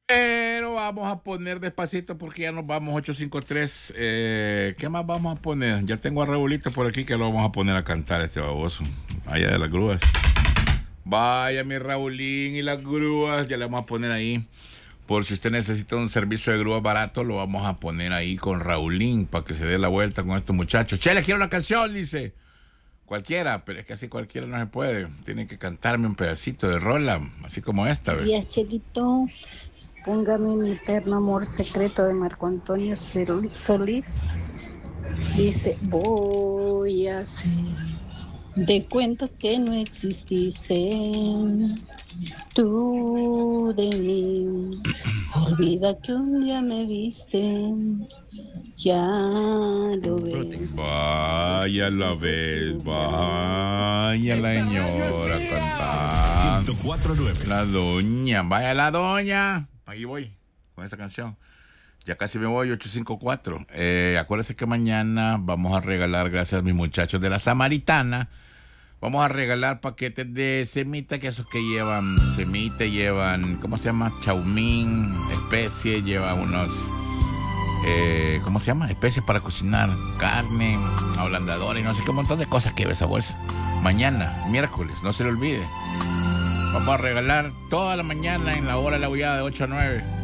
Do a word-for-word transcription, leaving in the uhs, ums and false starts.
Pero vamos a poner despacito porque ya nos vamos ocho cinco tres. Eh, ¿Qué más vamos a poner? Ya tengo a Raulito por aquí que lo vamos a poner a cantar este baboso. Allá de las grúas. Vaya mi Raulín y las grúas. Ya le vamos a poner ahí. Por si usted necesita un servicio de grúa barato, lo vamos a poner ahí con Raulín para que se dé la vuelta con estos muchachos. Che, le quiero una canción, dice. Cualquiera, pero es que así cualquiera no se puede. Tiene que cantarme un pedacito de rola, así como esta, ¿ves? Díaz, Chelito, póngame mi eterno amor secreto de Marco Antonio Solís. Dice, voy a hacer de cuenta que no exististe tú de mí. Olvida que un día me viste, ya lo ves. Vaya la ves, vaya la señora cantando. ciento cuatro punto nueve. La doña, vaya la doña. Ahí voy con esta canción. Ya casi me voy, ocho cinco cuatro. Eh, acuérdense que mañana vamos a regalar, gracias a mis muchachos de la Samaritana, vamos a regalar paquetes de semita, que esos que llevan semita, llevan, ¿cómo se llama? Chaumín, especie, lleva unos, eh, ¿cómo se llama? Especies para cocinar, carne, ablandadores, no sé qué, un montón de cosas que lleva esa bolsa. Mañana, miércoles, no se le olvide. Vamos a regalar toda la mañana en la hora de la bullada de ocho a nueve.